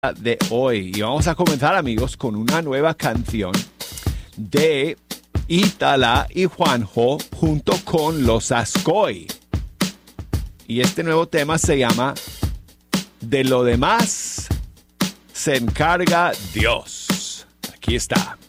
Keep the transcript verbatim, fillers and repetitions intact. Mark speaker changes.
Speaker 1: de hoy. Y vamos a comenzar, amigos, con una nueva canción de Itala y Juanjo junto con los Ascoy. Y este nuevo tema se llama De lo demás se encarga Dios. Aquí está.